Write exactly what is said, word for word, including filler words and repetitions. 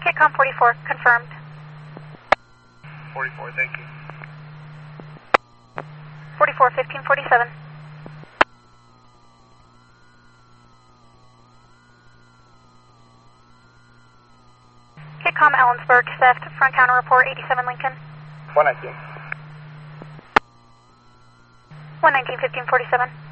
Kitcom forty-four, confirmed. forty-four, thank you. forty-four, fifteen forty-seven. Kitcom Ellensburg, theft, front counter report, eighty-seven Lincoln. one nineteen. one nineteen, fifteen forty-seven.